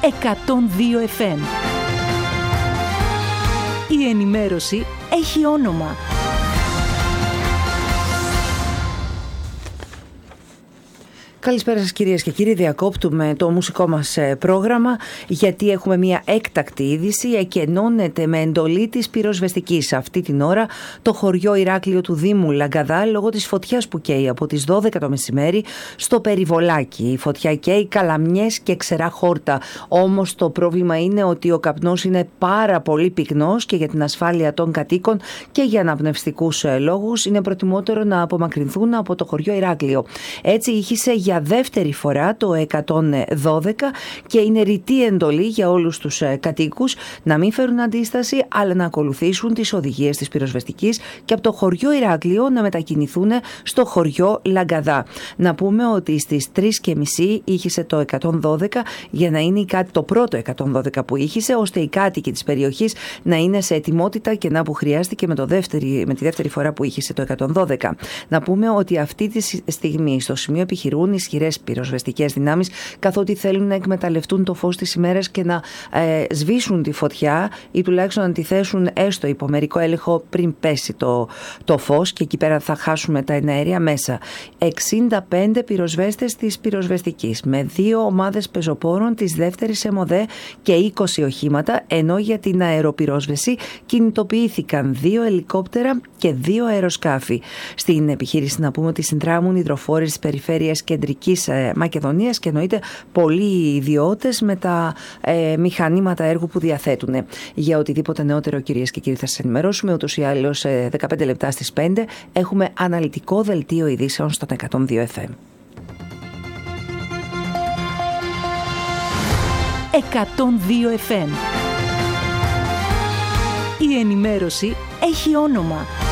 102 FM. Η ενημέρωση έχει όνομα. Καλησπέρα σας κυρίες και κύριοι, διακόπτουμε το μουσικό μας πρόγραμμα γιατί έχουμε μια έκτακτη είδηση. Εκενώνεται με εντολή της πυροσβεστικής αυτή την ώρα το χωριό Ηράκλειο του Δήμου Λαγκαδά λόγω της φωτιάς που καίει από τις 12 το μεσημέρι στο Περιβολάκι. Η φωτιά καίει καλαμιές και ξερά χόρτα, όμως το πρόβλημα είναι ότι ο καπνός είναι πάρα πολύ πυκνός και για την ασφάλεια των κατοίκων και για αναπνευστικούς λόγους είναι προτιμότερο να απομακρυνθούν από το χωριό Ηράκλειο. Έτσι ήχησε για δεύτερη φορά το 112 και είναι ρητή εντολή για όλους τους κατοίκους να μην φέρουν αντίσταση αλλά να ακολουθήσουν τις οδηγίες της πυροσβεστικής και από το χωριό Ηράκλειο να μετακινηθούν στο χωριό Λαγκαδά. Να πούμε ότι στις 3:30 ήχησε το 112 για να είναι το πρώτο 112 που ήχησε, ώστε οι κάτοικοι της περιοχής να είναι σε ετοιμότητα και να που χρειάστηκε με τη δεύτερη φορά που ήχησε το 112. Να πούμε ότι αυτή τη στιγμή στο σημείο επιχειρούν ισχυρές πυροσβεστικές δυνάμεις, καθότι θέλουν να εκμεταλλευτούν το φως της ημέρας και να σβήσουν τη φωτιά ή τουλάχιστον να τη θέσουν έστω υπό μερικό έλεγχο πριν πέσει το φως, και εκεί πέρα θα χάσουμε τα εναέρια μέσα. 65 πυροσβέστες της πυροσβεστικής με 2 ομάδες πεζοπόρων της δεύτερης ΕΜΟΔΕ και 20 οχήματα, ενώ για την αεροπυρόσβεση κινητοποιήθηκαν 2 ελικόπτερα και 2 αεροσκάφη. Στην επιχείρηση να πούμε ότι συνδράμουν υδροφόρες της περιφέρειας Κεντρικής Μακεδονίας και εννοείται πολλοί ιδιώτες με τα μηχανήματα έργου που διαθέτουν. Για οτιδήποτε νεότερο, κυρίες και κύριοι, θα σας ενημερώσουμε. Ούτως ή άλλως 15 λεπτά στις 5 έχουμε αναλυτικό δελτίο ειδήσεων στον 102 FM. 102 FM. Η ενημέρωση έχει όνομα.